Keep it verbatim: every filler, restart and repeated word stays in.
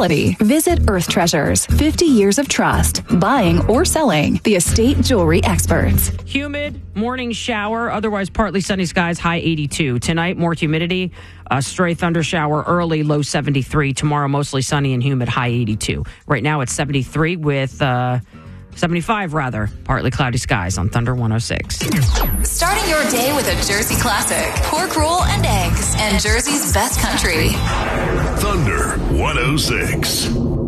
quality. Visit Earth Treasures, fifty years of trust, buying or selling. The estate jewelry experts. Humid morning shower, otherwise partly sunny skies, high eighty-two. Tonight, more humidity, a stray thunder shower early, low seventy-three. Tomorrow, mostly sunny and humid, high eighty-two. Right now, it's seventy-three with uh, seventy-five, rather, partly cloudy skies on Thunder one oh six. Starting your day with a Jersey classic, pork roll and eggs, and Jersey's best country. Thunder one oh six.